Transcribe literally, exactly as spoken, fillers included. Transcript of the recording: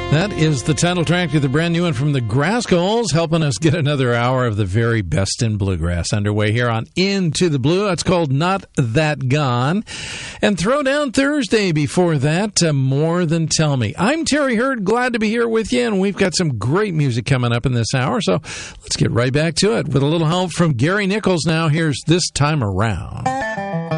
That is the title track to the brand new one from the Grascals, helping us get another hour of the very best in bluegrass underway here on Into the Blue. It's called Not That Gone. And Throwdown Thursday before that, uh, More Than Tell Me. I'm Terry Hurd, glad to be here with you, and we've got some great music coming up in this hour, so let's get right back to it. With a little help from Gary Nichols now, here's This Time Around.